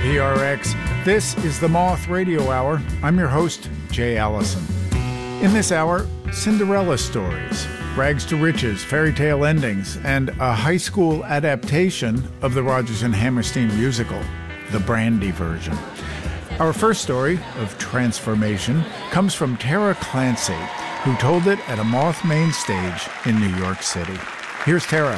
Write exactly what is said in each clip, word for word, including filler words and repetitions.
P R X. This is the Moth Radio Hour. I'm your host, Jay Allison. In this hour, Cinderella stories, rags to riches, fairy tale endings, and a high school adaptation of the Rodgers and Hammerstein musical, the Brandy version. Our first story of transformation comes from Tara Clancy, who told it at a Moth main stage in New York City. Here's Tara.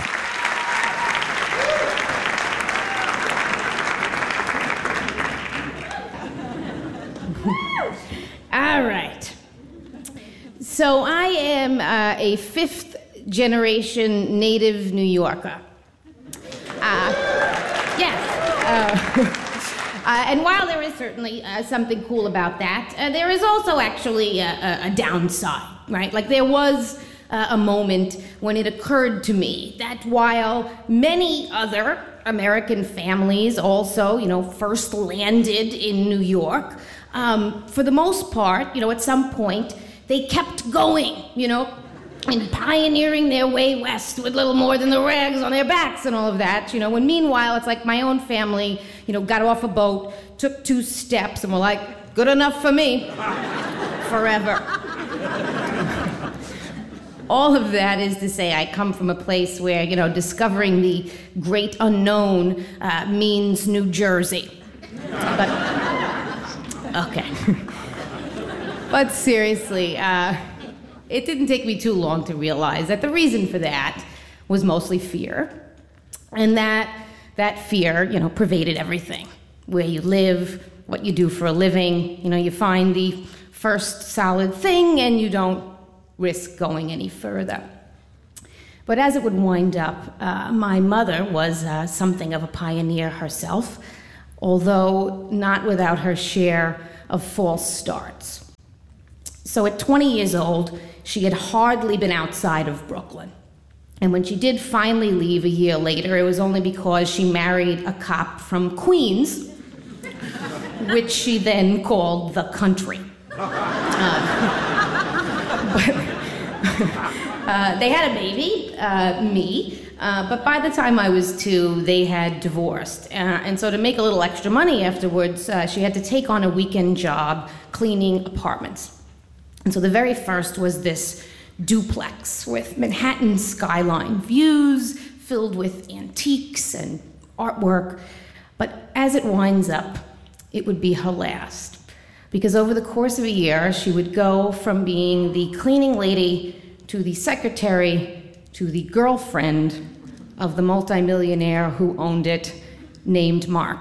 All right. So I am uh, a fifth generation native New Yorker. Uh, yes. Uh, uh, and while there is certainly uh, something cool about that, uh, there is also actually a, a, a downside, right? Like there was uh, a moment when it occurred to me that while many other American families also, you know, first landed in New York, um, for the most part, you know, at some point, they kept going, you know, and pioneering their way west with little more than the rags on their backs and all of that, you know, and meanwhile, it's like my own family, you know, got off a boat, took two steps, and were like, good enough for me, forever. All of that is to say I come from a place where, you know, discovering the great unknown uh, means New Jersey. But, okay. But seriously, uh, it didn't take me too long to realize that the reason for that was mostly fear. And that that fear, you know, pervaded everything. Where you live, what you do for a living, you know, you find the first solid thing and you don't risk going any further. But as it would wind up, uh, my mother was uh, something of a pioneer herself, although not without her share of false starts. So at twenty years old, she had hardly been outside of Brooklyn. And when she did finally leave a year later, it was only because she married a cop from Queens, which she then called the country. Uh, but, uh, they had a baby, uh, me, uh, but by the time I was two, they had divorced. Uh, and so to make a little extra money afterwards, uh, she had to take on a weekend job cleaning apartments. And so the very first was this duplex with Manhattan skyline views filled with antiques and artwork. But as it winds up, it would be her last. Because over the course of a year, she would go from being the cleaning lady to the secretary to the girlfriend of the multimillionaire who owned it, named Mark.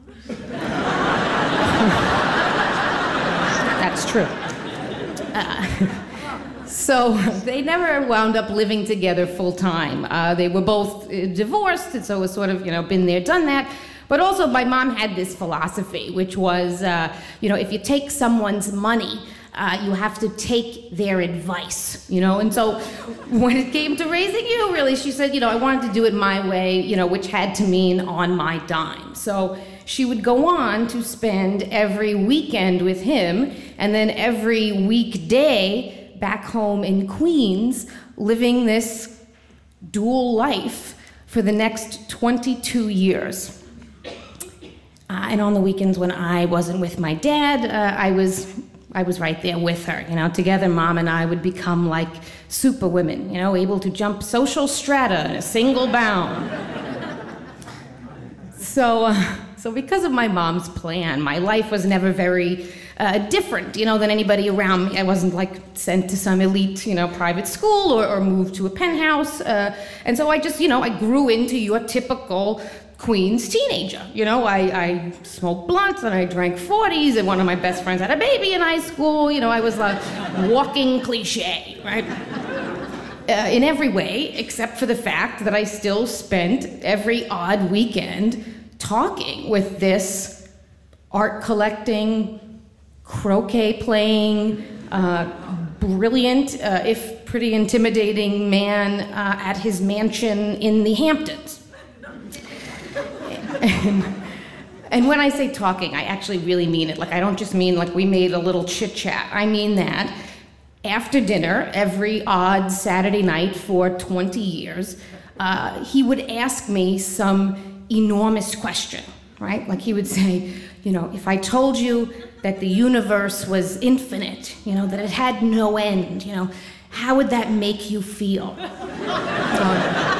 That's true. Uh, so they never wound up living together full time. Uh, they were both uh, divorced, and so it was sort of, you know, been there, done that. But also my mom had this philosophy, which was, uh, you know, if you take someone's money, uh, you have to take their advice, you know? And so when it came to raising you, really, she said, you know, I wanted to do it my way, you know, which had to mean on my dime. So she would go on to spend every weekend with him, and then every weekday back home in Queens, living this dual life for the next twenty-two years. Uh, and on the weekends when I wasn't with my dad, uh, I was I was right there with her. You know, together, Mom and I would become like superwomen, you know, able to jump social strata in a single bound. So, uh, so because of my mom's plan, my life was never very uh, different, you know, than anybody around me. I wasn't like sent to some elite, you know, private school or, or moved to a penthouse. Uh, and so I just, you know, I grew into your typical Queens teenager. You know, I, I smoked blunts and I drank forties, and one of my best friends had a baby in high school. You know, I was like walking cliche, right? Uh, in every way, except for the fact that I still spent every odd weekend talking with this art collecting, croquet playing, uh, brilliant, uh, if pretty intimidating man uh, at his mansion in the Hamptons. And, and when I say talking, I actually really mean it. Like, I don't just mean like we made a little chit-chat. I mean that after dinner, every odd Saturday night for twenty years, uh, he would ask me some enormous question. right? Like he would say, you know, if I told you that the universe was infinite, you know, that it had no end, you know, how would that make you feel? um,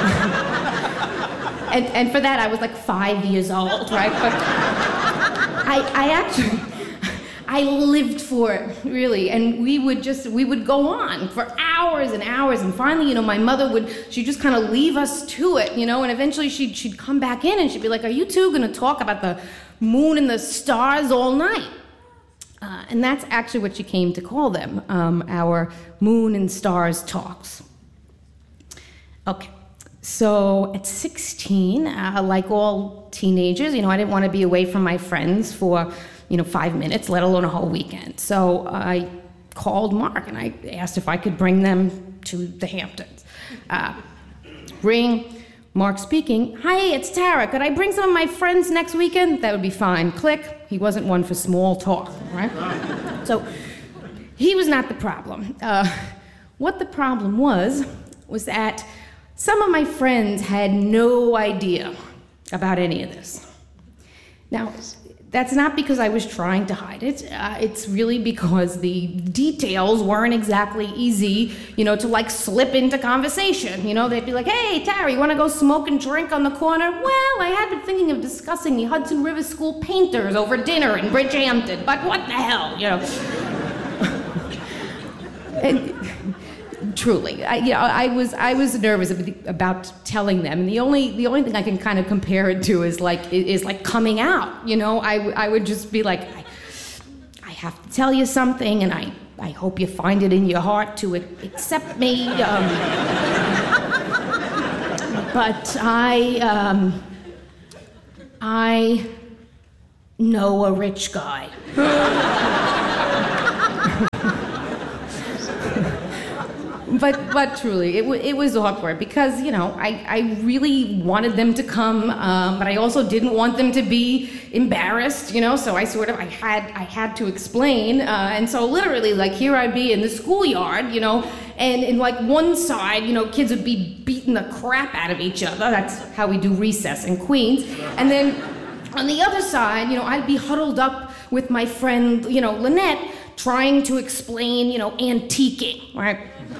and, and for that, I was like five years old, right? But I, I actually, I lived for it, really. And we would just, we would go on for hours and hours. And finally, you know, my mother would, she'd just kind of leave us to it, you know, and eventually she'd, she'd come back in and she'd be like, are you two going to talk about the moon and the stars all night? Uh, and that's actually what she came to call them, um, our moon and stars talks. Okay, so at sixteen, uh, like all teenagers, you know, I didn't want to be away from my friends for, you know, five minutes, let alone a whole weekend. So I called Mark and I asked if I could bring them to the Hamptons. Uh, ring. Mark speaking. Hi, it's Tara. Could I bring some of my friends next weekend? That would be fine. Click. He wasn't one for small talk, right? So he was not the problem. Uh, what the problem was, was that some of my friends had no idea about any of this. Now, that's not because I was trying to hide it. Uh, it's really because the details weren't exactly easy, you know, to like slip into conversation. You know, they'd be like, hey, Tara, you want to go smoke and drink on the corner? Well, I had been thinking of discussing the Hudson River School painters over dinner in Bridgehampton, but what the hell, you know? and, Truly, I, you know, I was I was nervous about telling them, and the only the only thing I can kind of compare it to is like is like coming out. You know, I, I would just be like, I, I have to tell you something, and I, I hope you find it in your heart to accept me. Um, but I um, I know a rich guy. But but truly, it, w- it was awkward because, you know, I, I really wanted them to come, um, but I also didn't want them to be embarrassed, you know, so I sort of, I had I had to explain, uh, and so literally, like, here I'd be in the schoolyard, you know, and in, like, one side, you know, kids would be beating the crap out of each other. That's how we do recess in Queens. And then on the other side, you know, I'd be huddled up with my friend, you know, Lynette, trying to explain, you know, antiquing, right?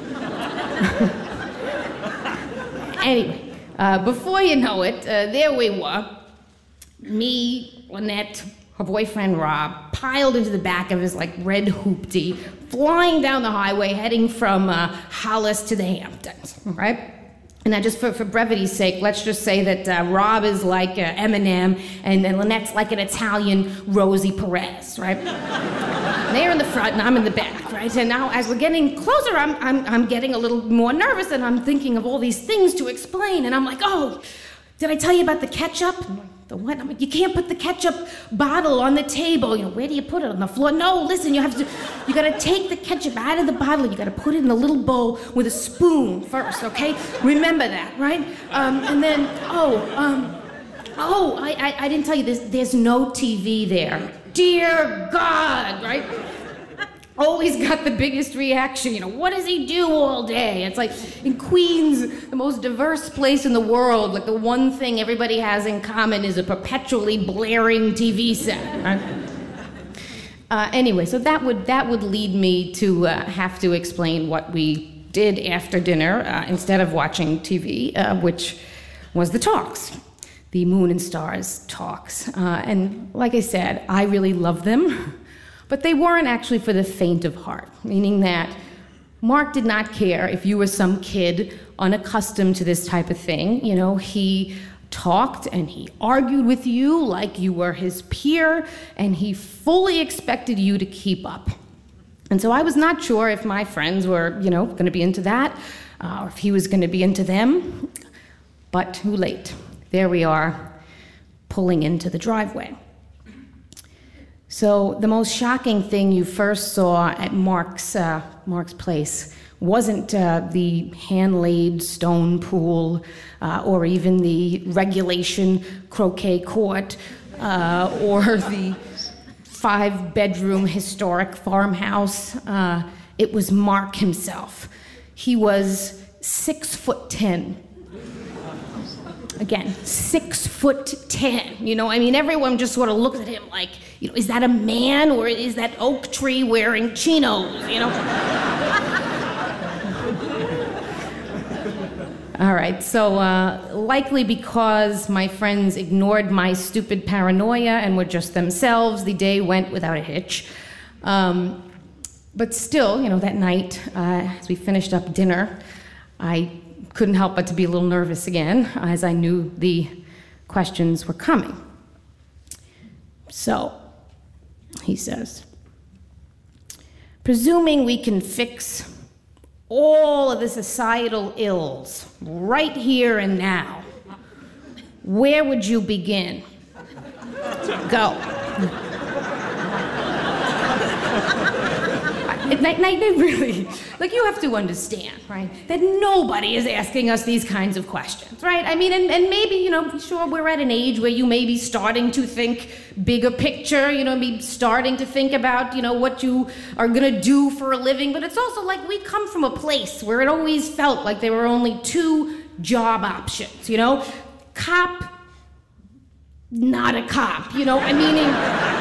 Anyway, uh, before you know it, uh, there we were. Me, Lynette, her boyfriend Rob, piled into the back of his like red hoopty, flying down the highway, heading from uh, Hollis to the Hamptons, right? And now just for, for brevity's sake, let's just say that uh, Rob is like uh, Eminem, and then Lynette's like an Italian Rosie Perez, right? They're in the front and I'm in the back, right? And now as we're getting closer, I'm, I'm, I'm getting a little more nervous and I'm thinking of all these things to explain. And I'm like, oh, did I tell you about the ketchup? The what? I'm like, you can't put the ketchup bottle on the table. You know, where do you put it? On the floor? No, listen, you have to, you gotta take the ketchup out of the bottle. You gotta put it in a little bowl with a spoon first, okay? Remember that, right? Um, and then, oh, um, oh, I, I, I didn't tell you, there's, there's no T V there. Dear God, right? Always got the biggest reaction. You know, what does he do all day? It's like in Queens, the most diverse place in the world, like the one thing everybody has in common is a perpetually blaring T V set. Right? Uh, anyway, so that would that would lead me to uh, have to explain what we did after dinner uh, instead of watching T V, uh, which was the talks. The Moon and Stars talks. Uh, and like I said, I really loved them, but they weren't actually for the faint of heart, meaning that Mark did not care if you were some kid unaccustomed to this type of thing. You know, he talked and he argued with you like you were his peer, and he fully expected you to keep up. And so I was not sure if my friends were, you know, going to be into that, uh, or if he was going to be into them, but too late. There we are, pulling into the driveway. So the most shocking thing you first saw at Mark's uh, Mark's place wasn't uh, the hand-laid stone pool uh, or even the regulation croquet court uh, or the five-bedroom historic farmhouse. Uh, it was Mark himself. He was six foot ten. Again, six foot ten. You know, I mean, everyone just sort of looks at him like, you know, is that a man or is that oak tree wearing chinos? You know. All right, so uh, likely because my friends ignored my stupid paranoia and were just themselves, the day went without a hitch. Um, but still, you know, that night, uh, as we finished up dinner, I couldn't help but to be a little nervous again, as I knew the questions were coming. So, he says, presuming we can fix all of the societal ills right here and now, where would you begin? Go. Night, night, really, like, you have to understand, right, that nobody is asking us these kinds of questions, right? I mean, and, and maybe, you know, sure, we're at an age where you may be starting to think bigger picture, you know, be starting to think about, you know, what you are gonna do for a living, but it's also like we come from a place where it always felt like there were only two job options, you know? Cop, not a cop, you know, I meaning...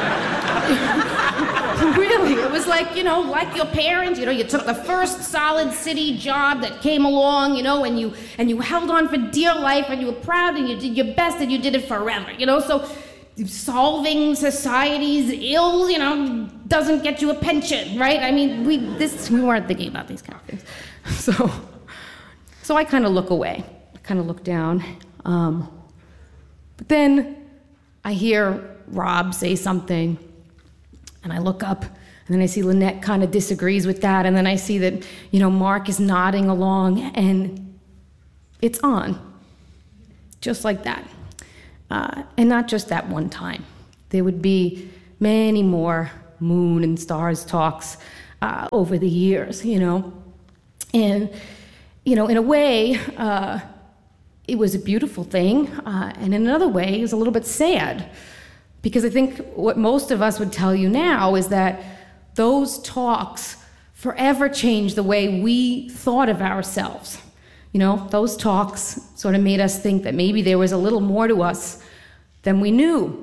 Really, it was like, you know, like your parents, you know, you took the first solid city job that came along, you know, and you and you held on for dear life, and you were proud, and you did your best, and you did it forever, you know, so solving society's ills, you know, doesn't get you a pension, right? I mean, we this we weren't thinking about these kind of things. So, so I kind of look away, I kind of look down, um, but then I hear Rob say something. And I look up, and then I see Lynette kind of disagrees with that, and then I see that, you know, Mark is nodding along, and it's on. Just like that. Uh, and not just that one time. There would be many more moon and stars talks uh, over the years, you know. And, you know, in a way, uh, it was a beautiful thing, uh, and in another way, it was a little bit sad. Because I think what most of us would tell you now is that those talks forever changed the way we thought of ourselves. You know, those talks sort of made us think that maybe there was a little more to us than we knew.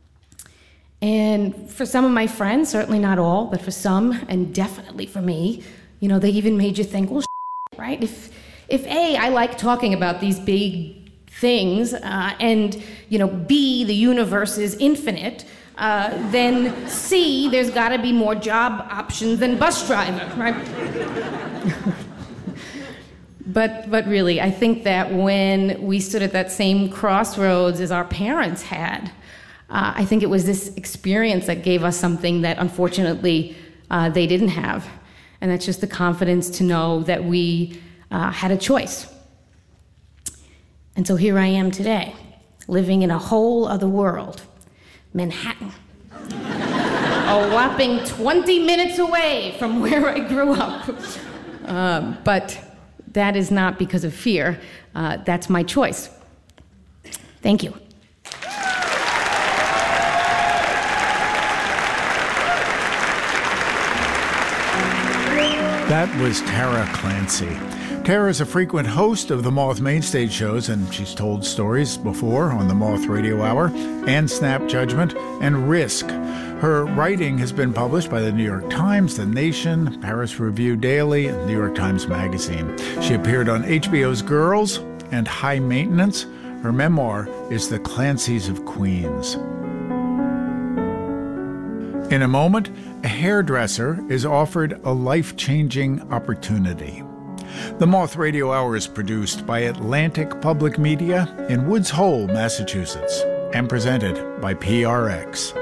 And for some of my friends, certainly not all, but for some, and definitely for me, you know, they even made you think, well, right? If, if A, I like talking about these big things, uh, and, you know, B, the universe is infinite, uh, then C, there's got to be more job options than bus driver, right? but, but really, I think that when we stood at that same crossroads as our parents had, uh, I think it was this experience that gave us something that, unfortunately, uh, they didn't have. And that's just the confidence to know that we uh, had a choice. And so here I am today, living in a whole other world, Manhattan. A whopping twenty minutes away from where I grew up. Um, but that is not because of fear. Uh, that's my choice. Thank you. That was Tara Clancy. Tara is a frequent host of the Moth Mainstage shows, and she's told stories before on the Moth Radio Hour and Snap Judgment and Risk. Her writing has been published by the New York Times, The Nation, Paris Review Daily, and New York Times Magazine. She appeared on H B O's Girls and High Maintenance. Her memoir is The Clancys of Queens. In a moment, a hairdresser is offered a life-changing opportunity. The Moth Radio Hour is produced by Atlantic Public Media in Woods Hole, Massachusetts, and presented by P R X.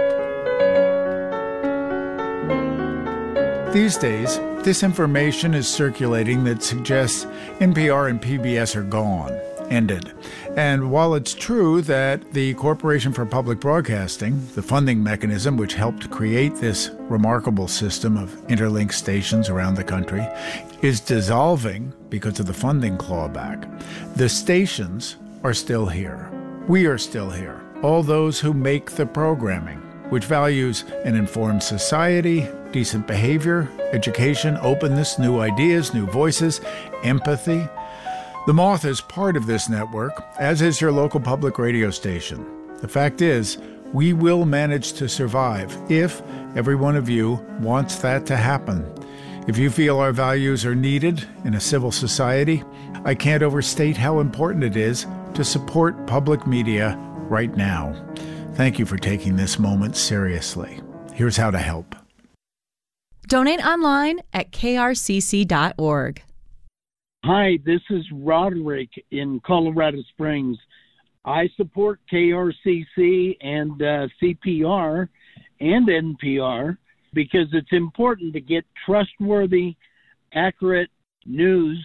These days, disinformation is circulating that suggests N P R and P B S are gone, ended. And while it's true that the Corporation for Public Broadcasting, the funding mechanism which helped create this remarkable system of interlinked stations around the country, is dissolving because of the funding clawback, the stations are still here. We are still here. All those who make the programming, which values an informed society, decent behavior, education, openness, new ideas, new voices, empathy. The Moth is part of this network, as is your local public radio station. The fact is, we will manage to survive if every one of you wants that to happen. If you feel our values are needed in a civil society, I can't overstate how important it is to support public media right now. Thank you for taking this moment seriously. Here's how to help. Donate online at k r c c dot org. Hi, this is Roderick in Colorado Springs. I support K R C C and uh, C P R and N P R because it's important to get trustworthy, accurate news.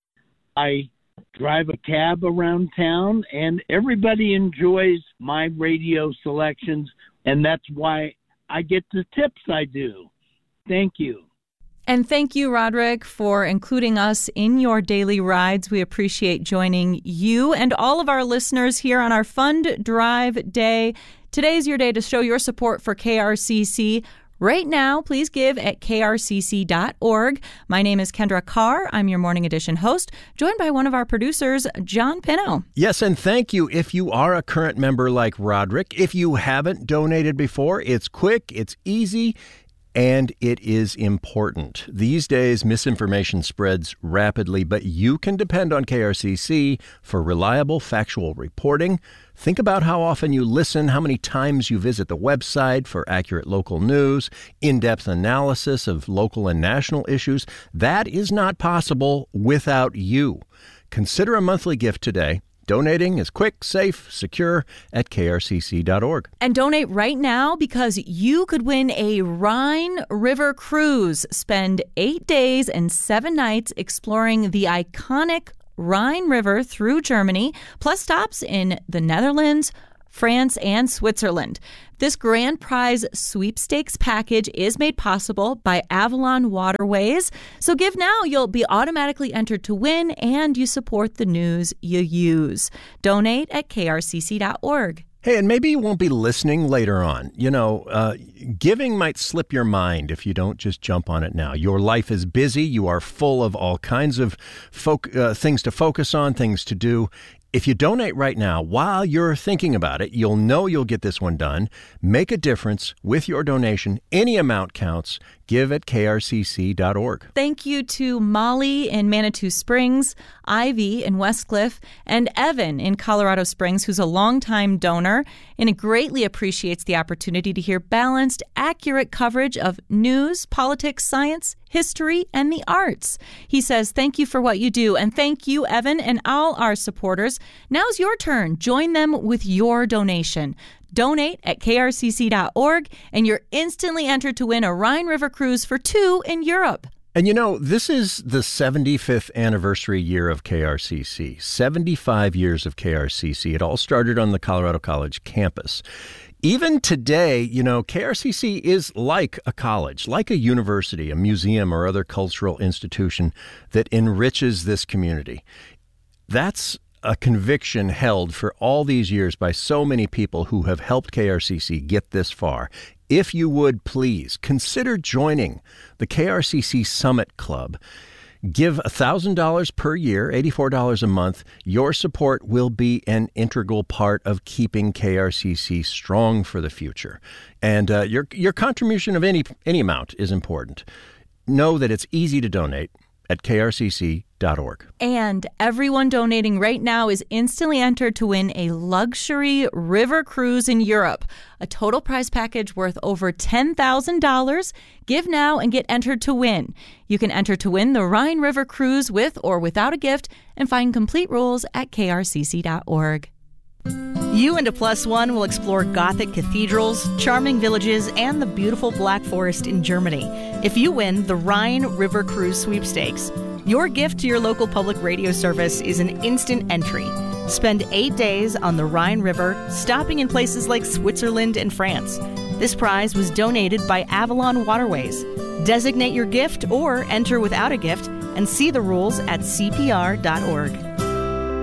I drive a cab around town, and everybody enjoys my radio selections, and that's why I get the tips I do. Thank you. And thank you, Roderick, for including us in your daily rides. We appreciate joining you and all of our listeners here on our Fund Drive Day. Today's your day to show your support for K R C C. Right now, please give at k r c c dot org. My name is Kendra Carr. I'm your Morning Edition host, joined by one of our producers, John Pinno. Yes, and thank you if you are a current member like Roderick. If you haven't donated before, it's quick, it's easy, and it is important. These days, misinformation spreads rapidly, but you can depend on K R C C for reliable, factual reporting. Think about how often you listen, how many times you visit the website for accurate local news, in-depth analysis of local and national issues. That is not possible without you. Consider a monthly gift today. Donating is quick, safe, secure at k r c c dot org. And donate right now because you could win a Rhine River cruise. Spend eight days and seven nights exploring the iconic Rhine River through Germany, plus stops in the Netherlands, France, and Switzerland. This grand prize sweepstakes package is made possible by Avalon Waterways. So give now, you'll be automatically entered to win, and you support the news you use. Donate at k r c c dot org. Hey, and maybe you won't be listening later on. You know, uh, giving might slip your mind if you don't just jump on it now. Your life is busy. You are full of all kinds of folk, uh, things to focus on, things to do. If you donate right now, while you're thinking about it, you'll know you'll get this one done. Make a difference with your donation. Any amount counts. Give at k r c c dot org. Thank you to Molly in Manitou Springs, Ivy in Westcliff, and Evan in Colorado Springs, who's a longtime donor and greatly appreciates the opportunity to hear balanced, accurate coverage of news, politics, science, history, and the arts. He says, thank you for what you do. And thank you, Evan, and all our supporters. Now's your turn. Join them with your donation. Donate at k r c c dot org, and you're instantly entered to win a Rhine River cruise for two in Europe. And you know, this is the seventy-fifth anniversary year of K R C C, seventy-five years of K R C C. It all started on the Colorado College campus. Even today, you know, K R C C is like a college, like a university, a museum, or other cultural institution that enriches this community. That's a conviction held for all these years by so many people who have helped K R C C get this far. If you would, please consider joining the K R C C Summit Club. Give one thousand dollars per year, eighty-four dollars a month. Your support will be an integral part of keeping K R C C strong for the future. And uh, your your contribution of any any amount is important. Know that it's easy to donate at k r c c dot org. And everyone donating right now is instantly entered to win a luxury river cruise in Europe, a total prize package worth over ten thousand dollars. Give now and get entered to win. You can enter to win the Rhine River cruise with or without a gift, and find complete rules at k r c c dot org. You and a plus one will explore Gothic cathedrals, charming villages, and the beautiful Black Forest in Germany. If you win the Rhine River Cruise Sweepstakes, your gift to your local public radio service is an instant entry. Spend eight days on the Rhine River, stopping in places like Switzerland and France. This prize was donated by Avalon Waterways. Designate your gift or enter without a gift and see the rules at c p r dot org.